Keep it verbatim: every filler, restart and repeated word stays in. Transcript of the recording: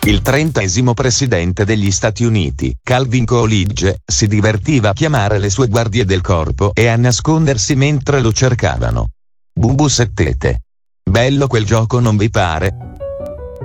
Il trentesimo presidente degli Stati Uniti, Calvin Coolidge, si divertiva a chiamare le sue guardie del corpo e a nascondersi mentre lo cercavano. Bubu settete. Bello quel gioco, non vi pare?